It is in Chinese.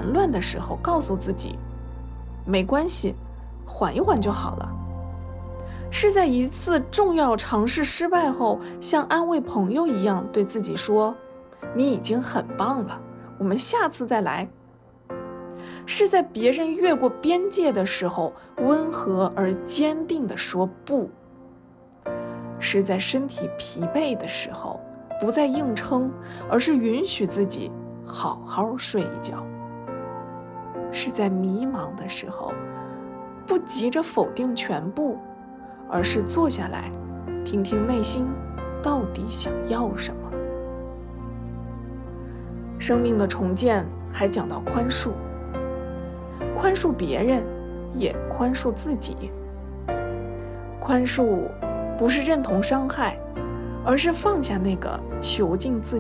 烦乱的时候，告诉自己没关系，缓一缓就好了。是在一次重要尝试失败后，像安慰朋友一样对自己说，你已经很棒了，我们下次再来。是在别人越过边界的时候，温和而坚定地说不。是在身体疲惫的时候，不再硬撑，而是允许自己好好睡一觉。是在迷茫的时候，不急着否定全部，而是坐下来，听听内心到底想要什么。生命的重建还讲到宽恕，宽恕别人，也宽恕自己。宽恕不是认同伤害，而是放下那个囚禁自